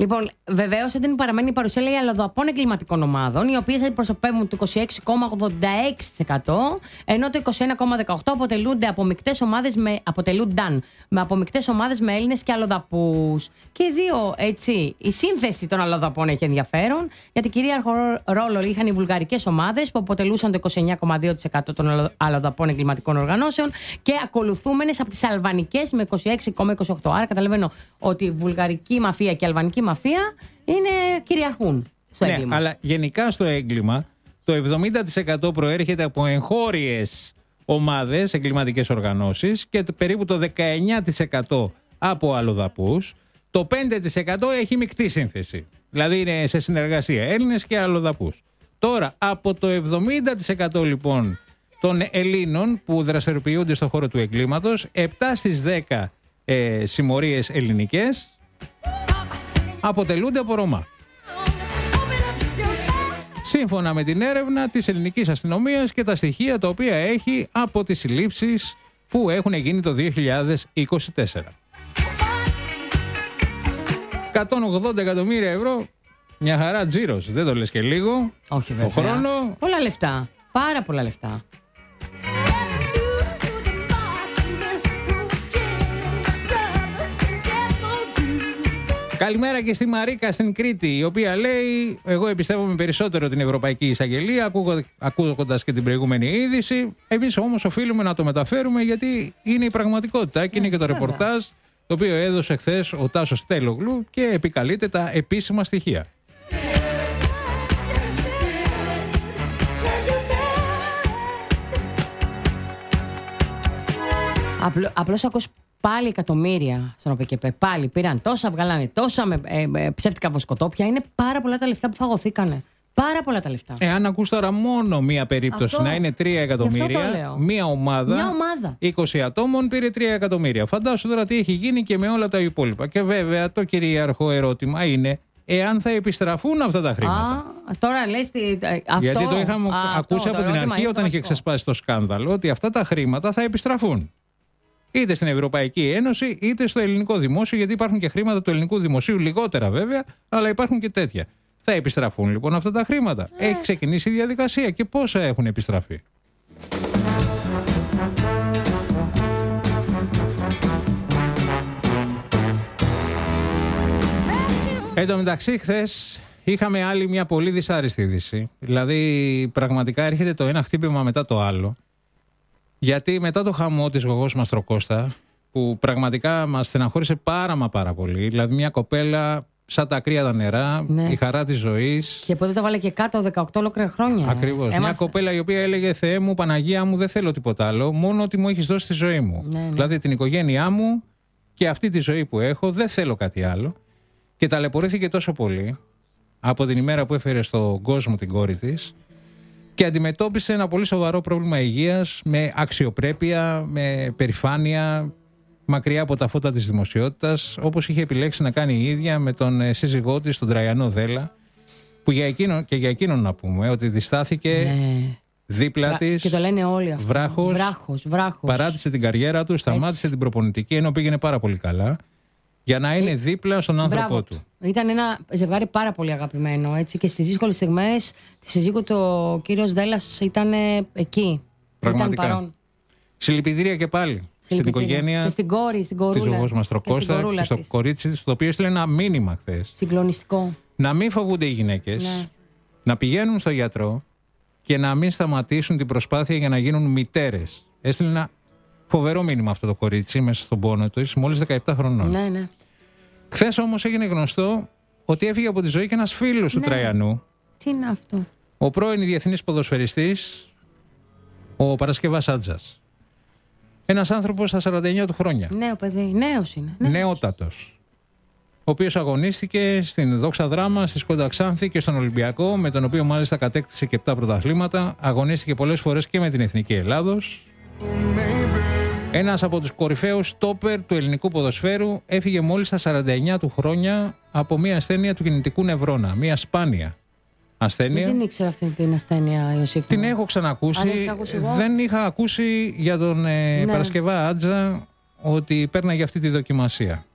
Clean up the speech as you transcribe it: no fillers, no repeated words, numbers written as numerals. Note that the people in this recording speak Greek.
Λοιπόν, βεβαίως δεν παραμένει η παρουσία, λέει, αλλοδαπών εγκληματικών ομάδων, οι οποίες αντιπροσωπεύουν το 26,86%, ενώ το 21,18% αποτελούνταν από μεικτές ομάδες με Έλληνες και αλλοδαπούς. Και οι δύο, έτσι, η σύνθεση των αλλοδαπών έχει ενδιαφέρον, γιατί κυρίαρχο ρόλο είχαν οι βουλγαρικές ομάδες, που αποτελούσαν το 29,2% των αλλοδαπών εγκληματικών οργανώσεων, και ακολουθούμενες από τις αλβανικές με 26,28%. Άρα καταλαβαίνω ότι η βουλγαρική μαφία και η αλβανική μαφία κυριαρχούν στο έγκλημα. Ναι, αλλά γενικά στο έγκλημα το 70% προέρχεται από εγχώριες ομάδες, εγκληματικές οργανώσεις, και περίπου το 19% από αλλοδαπούς. Το 5% έχει μεικτή σύνθεση. Δηλαδή είναι σε συνεργασία Έλληνες και αλλοδαπούς. Τώρα, από το 70% λοιπόν των Ελλήνων που δραστηριοποιούνται στον χώρο του εγκλήματος, 7 στις 10 συμμορίες ελληνικές αποτελούνται από Ρωμά. Σύμφωνα με την έρευνα της ελληνικής αστυνομίας και τα στοιχεία τα οποία έχει από τις συλλήψεις που έχουν γίνει το 2024. 180 εκατομμύρια ευρώ, μια χαρά τζίρος, δεν το λες και λίγο. Όχι βέβαια. Το χρόνο. Πολλά λεφτά, πάρα πολλά λεφτά. Καλημέρα και στη Μαρίκα στην Κρήτη, η οποία λέει: εγώ εμπιστεύομαι περισσότερο την Ευρωπαϊκή Εισαγγελία, ακούγοντας και την προηγούμενη είδηση. Εμείς όμως οφείλουμε να το μεταφέρουμε, γιατί είναι η πραγματικότητα και είναι και το ρεπορτάζ το οποίο έδωσε χθες ο Τάσος Τελογλου και επικαλείται τα επίσημα στοιχεία. Απλώς ακούς πάλι εκατομμύρια στον ΟΠΕΚΕΠΕ. Πάλι πήραν τόσα, βγάλανε τόσα με ψεύτικα βοσκοτόπια. Είναι πάρα πολλά τα λεφτά που φαγωθήκανε. Πάρα πολλά τα λεφτά. Αν ακούς τώρα μόνο μία περίπτωση να είναι 3 εκατομμύρια, μία ομάδα 20 ατόμων πήρε 3 εκατομμύρια. Φαντάσου τώρα τι έχει γίνει και με όλα τα υπόλοιπα. Και βέβαια το κυρίαρχο ερώτημα είναι εάν θα επιστραφούν αυτά τα χρήματα. Τώρα λες αυτό. Γιατί το είχαμε ακούσει από την αρχή όταν είχε ξεσπάσει το σκάνδαλο, ότι αυτά τα χρήματα θα επιστραφούν. Είτε στην Ευρωπαϊκή Ένωση είτε στο ελληνικό δημόσιο, γιατί υπάρχουν και χρήματα του ελληνικού δημοσίου, λιγότερα βέβαια, αλλά υπάρχουν και τέτοια. Θα επιστραφούν λοιπόν αυτά τα χρήματα. Έχει ξεκινήσει η διαδικασία και πόσα έχουν επιστραφεί. Εν τω μεταξύ, χθες είχαμε άλλη μια πολύ δυσάρεστη είδηση. Δηλαδή, πραγματικά έρχεται το ένα χτύπημα μετά το άλλο. Γιατί μετά το χαμό της Γογός Μαστροκώστα, που πραγματικά μας στεναχώρησε πάρα πολύ, δηλαδή μια κοπέλα σαν τα ακραία νερά, η χαρά της ζωής. Και ποτέ το βάλε και κάτω 18 ολόκληρα χρόνια. Ακριβώς. Μια κοπέλα η οποία έλεγε: Θεέ μου, Παναγία μου, δεν θέλω τίποτα άλλο, μόνο ότι μου έχεις δώσει τη ζωή μου. Δηλαδή την οικογένειά μου και αυτή τη ζωή που έχω, δεν θέλω κάτι άλλο. Και ταλαιπωρήθηκε τόσο πολύ από την ημέρα που έφερε στον κόσμο την κόρη της και αντιμετώπισε ένα πολύ σοβαρό πρόβλημα υγείας, με αξιοπρέπεια, με περηφάνεια, μακριά από τα φώτα της δημοσιότητας, όπως είχε επιλέξει να κάνει η ίδια με τον σύζυγό της, τον Τραϊανό Δέλα, που για εκείνον να πούμε ότι διστάθηκε δίπλα της. Και το λένε όλοι αυτό. Βράχος. Παράτησε την καριέρα του, σταμάτησε την προπονητική, ενώ πήγαινε πάρα πολύ καλά, για να είναι δίπλα στον άνθρωπό του. Ήταν ένα ζευγάρι πάρα πολύ αγαπημένο, έτσι, και στις δύσκολες στιγμές τη σύζυγου του ο κύριος Δέλλας ήταν εκεί. Πραγματικά. Ήταν παρόν. Συλληπιτήρια και πάλι στην οικογένεια, και στην κόρη, στην κορούλα, της Γογός Μαστροκώστα και στο κορίτσι της, το οποίο έστειλε ένα μήνυμα χθες. Συγκλονιστικό. Να μην φοβούνται οι γυναίκες, να πηγαίνουν στο γιατρό και να μην σταματήσουν την προσπάθεια για να γίνουν μητέρες. Έστειλε ένα φοβερό μήνυμα αυτό το κορίτσι μέσα στον πόνο του, μόλις 17 χρονών. Ναι. Χθες όμως έγινε γνωστό ότι έφυγε από τη ζωή και ένας φίλος του Τραϊανού. Τι είναι αυτό? Ο πρώην διεθνής ποδοσφαιριστής, ο Παρασκευάς Άτζας. Ένας άνθρωπος στα 49 του χρόνια. Νέο παιδί, νέος είναι. Νεότατος. Ο οποίος αγωνίστηκε στην Δόξα Δράμα, στη Σκόντα Ξάνθη και στον Ολυμπιακό, με τον οποίο μάλιστα κατέκτησε και 7 πρωταθλήματα. Αγωνίστηκε πολλές φορές και με την Εθνική Ελλάδος. Ένας από τους κορυφαίους στόπερ του ελληνικού ποδοσφαίρου έφυγε μόλις στα 49 του χρόνια από μια ασθένεια του κινητικού νευρώνα. Μια σπάνια ασθένεια. Δεν ήξερα αυτή την ασθένεια, Ιωσήφ. Την έχω ξανακούσει. Δεν είχα ακούσει για τον Παρασκευά Άτζα ότι πέρναγε αυτή τη δοκιμασία.